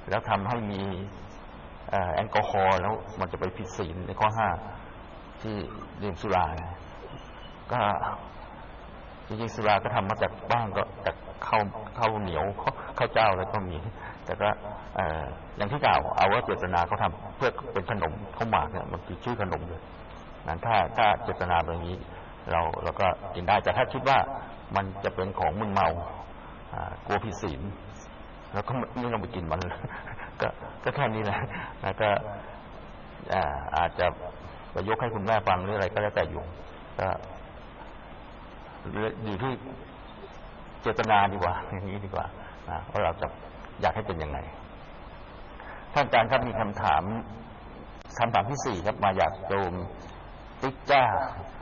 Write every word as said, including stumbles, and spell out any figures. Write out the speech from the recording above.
แล้วทำให้มีแอลกอฮอล์แล้วมันจะไปผิดศีลในข้อห้าที่ดื่มสุราก็จริงๆสุราก็ทำมาจากบ้างก็จากข้าวข้าวเหนียวข้าวเจ้าอะไรก็มีแต่ก็อย่างที่กล่าวเอาว่าเจตนาเขาทำเพื่อเป็นขนมข้าวหมากเนี่ยมันคือชื่อขนมเลยนั้นถ้าถ้าเจตนาแบบนี้เราเราก็กินได้แต่ถ้าคิดว่ามันจะเป็นของมึนเมากลัวผิดศีลแล้วก็ไม่ต้องไปกินมันก็ก็แค่นี้แหละแล้วก็อาจจะไปยกให้คุณแม่ฟังหรืออะไรก็แล้วแต่อยู่ก็อยู่ที่เจตนาดีกว่าอย่างนี้ดีกว่าว่าเราจะอยากให้เป็นยังไงท่านอาจารย์ครับมีคำถามคำถามที่สี่ครับมาจากโยมติ๊กจ้า